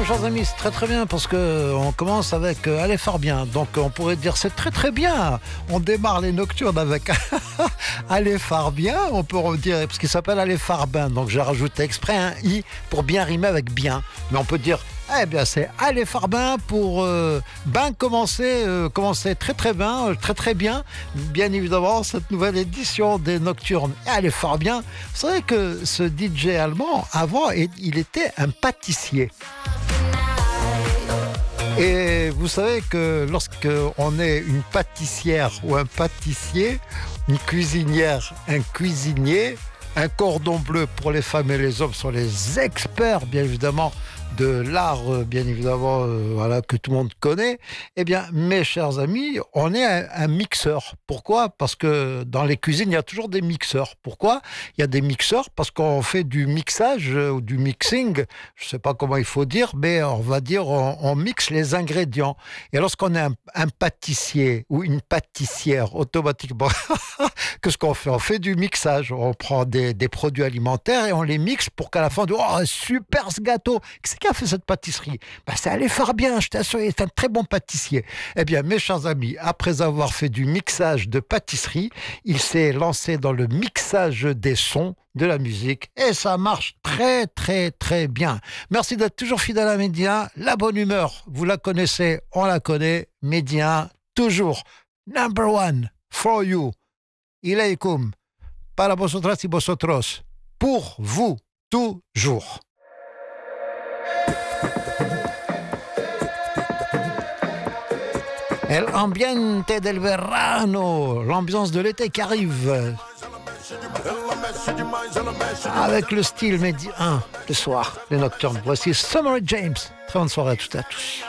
chers amis, c'est très très bien parce que on commence avec Allez faire bien. Donc on pourrait dire c'est très très bien. On démarre les nocturnes avec Allez faire bien. On peut dire parce qu'il s'appelle Allez faire bien. Donc j'ai rajouté exprès un i pour bien rimer avec bien. Mais on peut dire eh bien c'est Allez faire bien pour commencer très très bien. Bien évidemment cette nouvelle édition des nocturnes. Et Allez faire bien. Vous savez que ce DJ allemand avant il était un pâtissier. Et vous savez que lorsqu'on est une pâtissière ou un pâtissier, une cuisinière, un cuisinier, un cordon bleu pour les femmes et les hommes sont les experts, bien évidemment, de l'art, bien évidemment, voilà, que tout le monde connaît. Eh bien, mes chers amis, on est un mixeur. Pourquoi ? Parce que dans les cuisines, il y a toujours des mixeurs. Pourquoi ? Il y a des mixeurs parce qu'on fait du mixage ou du mixing. Je ne sais pas comment il faut dire, mais on va dire on mixe les ingrédients. Et lorsqu'on est un pâtissier ou une pâtissière, automatiquement, qu'est-ce qu'on fait ? On fait du mixage. On prend des produits alimentaires et on les mixe pour qu'à la fin, on dise « Oh, super ce gâteau !» Qu'est-ce qui a fait cette pâtisserie ? Ça allait faire bien, je t'assure, il est un très bon pâtissier. Eh bien, mes chers amis, après avoir fait du mixage de pâtisserie, il s'est lancé dans le mixage des sons de la musique et ça marche très très très bien. Merci d'être toujours fidèle à Média. La bonne humeur, vous la connaissez, on la connaît. Média, toujours number one for you. Ilaykum, para vosotras y vosotros, pour vous, toujours. El ambiente del verano, l'ambiance de l'été qui arrive. Avec le style Medi 1, le soir, les nocturnes. Voici Summer James. Très bonne soirée à toutes et à tous.